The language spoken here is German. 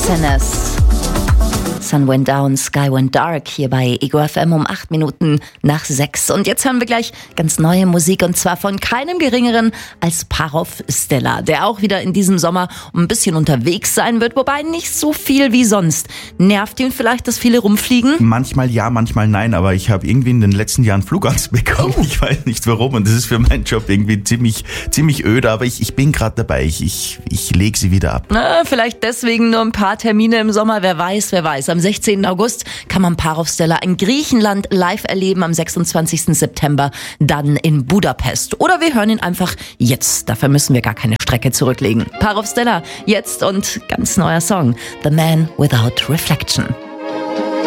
SNS. Sun went down, sky went dark hier bei Ego FM um 8 Minuten nach 6. Und jetzt hören wir gleich ganz neue Musik und zwar von keinem geringeren als Parov Stelar, der auch wieder in diesem Sommer ein bisschen unterwegs sein wird, wobei nicht so viel wie sonst. Nervt ihn vielleicht, dass viele rumfliegen? Manchmal ja, manchmal nein, aber ich habe irgendwie in den letzten Jahren Flugangst bekommen. Oh. Ich weiß nicht warum und das ist für meinen Job irgendwie ziemlich öde, aber ich bin gerade dabei, ich lege sie wieder ab. Na, vielleicht deswegen nur ein paar Termine im Sommer, wer weiß. Am 16. August kann man Parov Stelar in Griechenland live erleben, am 26. September dann in Budapest. Oder wir hören ihn einfach jetzt, dafür müssen wir gar keine Strecke zurücklegen. Parov Stelar, jetzt und ganz neuer Song, The Man Without Reflection.